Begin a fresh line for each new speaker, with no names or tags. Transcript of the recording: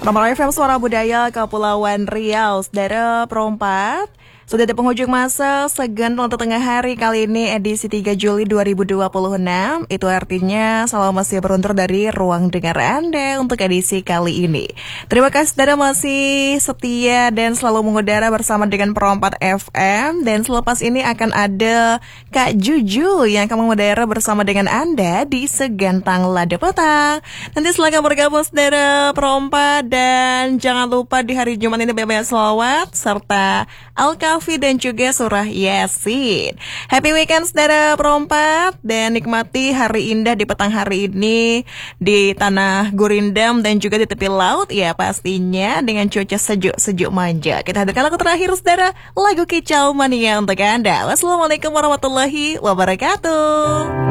Nomor FM Suara Budaya Kepulauan Riau, saudara perempat. Sudah di penghujung masa Segan untuk tengah hari kali ini edisi 3 Juli 2026. Itu artinya selalu masih beruntur dari ruang dengar Anda untuk edisi kali ini. Terima kasih saudara masih setia dan selalu mengudara bersama dengan Perompat FM. Dan selepas ini akan ada Kak Juju yang akan mengudara bersama dengan Anda di Segantang Lada Petang. Nanti silakan bergabung saudara Perompat. Dan jangan lupa di hari Jumat ini banyak selawat serta Al-Kafi dan juga surah Yasin. Happy weekend saudara Perompat, dan nikmati hari indah di petang hari ini di tanah Gurindam dan juga di tepi laut ya pastinya dengan cuaca sejuk-sejuk manja. Kita hadirkan lagu terakhir saudara, lagu Kicau Mania untuk Anda. Wassalamualaikum warahmatullahi wabarakatuh.